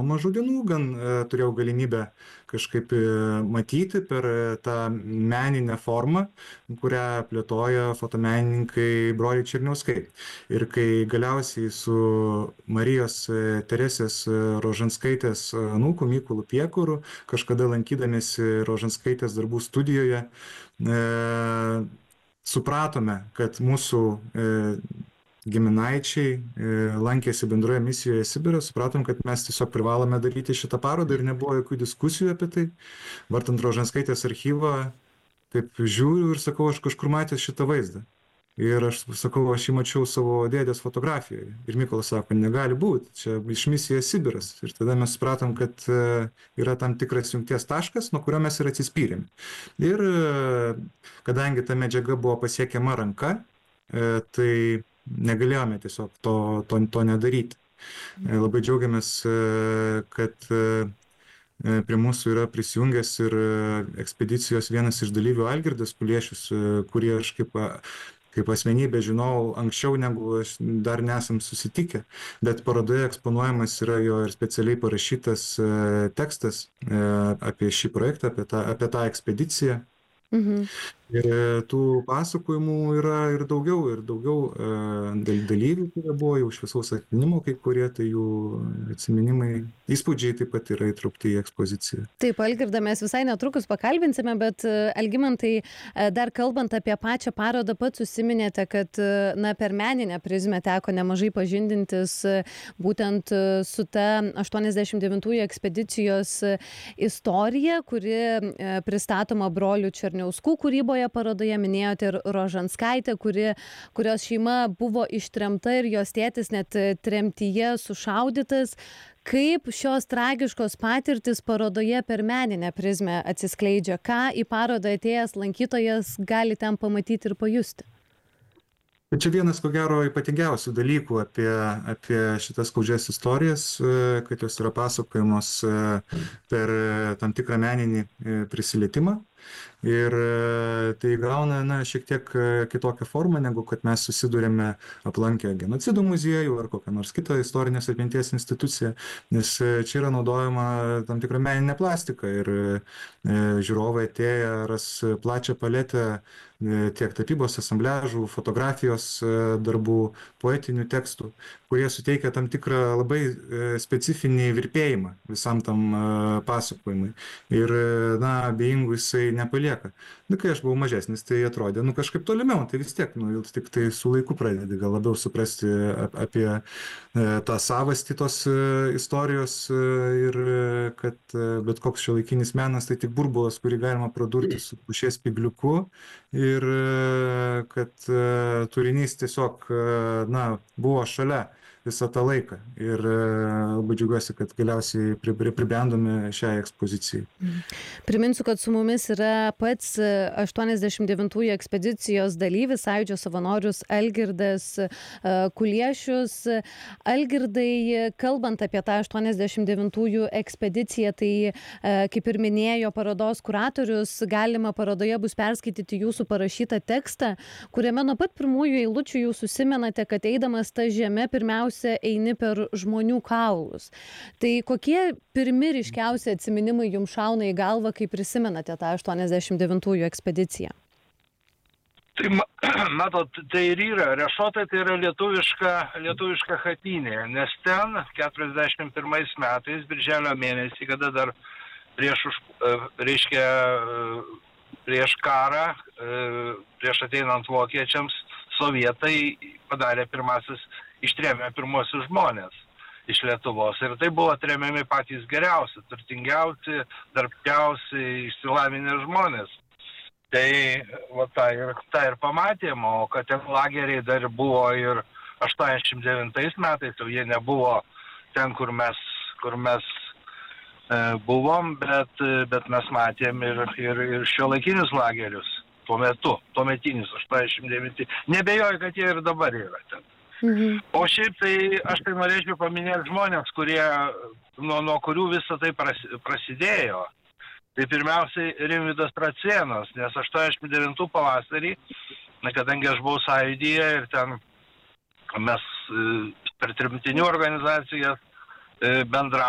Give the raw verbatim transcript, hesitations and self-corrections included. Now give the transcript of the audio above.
nuo mažų dienų gan turėjau galimybę kažkaip matyti per tą meninę formą, kurią plėtoja fotomenininkai broliai Černiauskai. Ir kai galiausiai su Marijos Teresės Rožanskaitės anūku Mykolu Piekuru, kažkada lankydamėsi Rožanskaitės darbų studijoje, e, supratome, kad mūsų e, giminaičiai lankėsi bendroje misijoje Sibire, supratom, kad mes tiesiog privalome daryti šitą parodą ir nebuvo jokių diskusijų apie tai. Vartant Rožanskaitės archyvą, taip žiūriu ir sakau, aš kažkur matęs šitą vaizdą. Ir aš sakau, aš jį mačiau savo dėdės fotografijoje. Ir Mykolas sako, negali būti, čia iš misijos Sibiras. Ir tada mes supratom, kad yra tam tikras jungties taškas, nuo kurio mes ir atsispyrėm. Ir kadangi ta medžiaga buvo pasiekiama ranka, tai negalėjome tiesiog to, to, to nedaryti. Labai džiaugiamės, kad prie mūsų yra prisijungęs ir ekspedicijos vienas iš dalyvių Algirdas Kuliešius, kurį aš kaip, kaip asmenybė žinau anksčiau, negu aš dar nesam susitikę, bet parodoje eksponuojamas yra jo ir specialiai parašytas tekstas apie šį projektą, apie tą, apie tą ekspediciją. Mhm. Ir tų pasakojimų yra ir daugiau, ir daugiau dalyvių, kurie buvo jau šviesaus atminimo, kai kurie, tai jų atsiminimai, įspūdžiai taip pat yra įtraukti į ekspoziciją. Taip, Algirdą mes visai netrukus pakalbinsime, bet Algimantai, dar kalbant apie pačią parodą, pats užsiminėte, kad na, per meninę prizmę teko nemažai pažindintis būtent su ta aštuoniasdešimt devintųjų ekspedicijos istorija, kuri pristatoma brolių Černiauskų kūryboje parodoje, minėjote ir Rožanskaitę, kuri, kurios šeima buvo ištremta ir jos tėtis net tremtyje sušaudytas. Kaip šios tragiškos patirtis parodoje per meninę prizmę atsiskleidžia? Ką į parodą atėjęs lankytojas gali ten pamatyti ir pajusti? Čia vienas, ko gero, ypatingiausių dalykų apie, apie šitas skaudžias istorijas, kad jos yra pasakojamos per tam tikrą meninį prisilietimą. Ir tai gauna na, šiek tiek kitokią formą, negu kad mes susidurėme aplankę genocidų muziejų ar kokią nors kitą istorinės atminties instituciją, nes čia yra naudojama tam tikra meninė plastika ir žiūrovai atėję ras plačią paletę tiek tapybos asambliažų, fotografijos darbų, poetinių tekstų, kurie suteikia tam tikrą labai specifinį virpėjimą visam tam pasakojimui. Ir, na, abejingų jisai nepalieka. Na, kai aš buvau mažesnis, tai atrodė, nu, kažkaip tolimiau, tai vis tiek, nu, tik tai su laiku pradedi gal labiau suprasti apie tą savastį tos istorijos ir kad bet koks šiuolaikinis menas tai tik burbulas, kurį galima pradurti su pušies spygliuku ir kad turinys tiesiog, na, buvo šalia visą tą laiką. Ir labai džiaugiuosi, kad galiausiai pribrendome šiai ekspozicijai. Priminsiu, kad su mumis yra pats aštuoniasdešimt devintųjų ekspedicijos dalyvis, Sąjūdžio savanorius Algirdas Kuliešius. Algirdai, kalbant apie tą aštuoniasdešimt devintųjų ekspediciją, tai kaip ir minėjo parodos kuratorius, galima parodoje bus perskaityti jūsų parašytą tekstą, kuriame nuo pat pirmųjų eilučių jūs užsimenate, kad eidamas tą žemę pirmiausia eini per žmonių kaulus. Tai kokie pirmi ryškiausi atsiminimai jums šauna į galvą, kai prisimenate tą aštuoniasdešimt devintųjų ekspediciją? Tai, matot, tai ir yra. Rešotai tai yra lietuviška, lietuviška chatynė, nes ten keturiasdešimt pirmais metais, birželio mėnesį, kada dar prieš, reiškia, prieš karą, prieš ateinant vokiečiams, sovietai padarė pirmasis ištrėmė pirmosius žmonės iš Lietuvos. Ir tai buvo tremiami patys geriausi, turtingiausi, darbščiausi, išsilavinę žmonės. Tai va, tą, ir, tą ir pamatėm, o kad ten lageriai dar buvo ir aštuoniasdešimt devintais metais, jau jie nebuvo ten, kur mes, kur mes e, buvom, bet, bet mes matėm ir, ir, ir šiuolaikinius lagerius tuo metu, tuo metinius aštuoniasdešimt devinti. Nebejoju, kad jie ir dabar yra ten. Mhm. O šiaip tai aš tai norėčiau paminėti žmonės, kurie, nuo, nuo kurių visą tai prasidėjo. Tai pirmiausiai Rimvydas Tracėnas, nes aštuoniasdešimt devintų pavasarį, kadangi aš buvau Sąjūdyje ir ten mes per tremtinių organizacijas bendravom.